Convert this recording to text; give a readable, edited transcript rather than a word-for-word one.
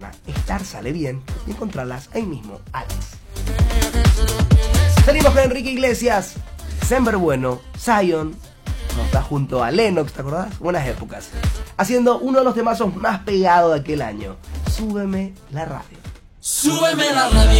semana. Estar sale bien y encontrarlas ahí mismo, Alex. Salimos con Enrique Iglesias, Sember Bueno, Zion, nos está junto a Lennox, ¿te acordás? Buenas épocas. Haciendo uno de los temazos más pegados de aquel año, Súbeme la radio. Súbeme la radio.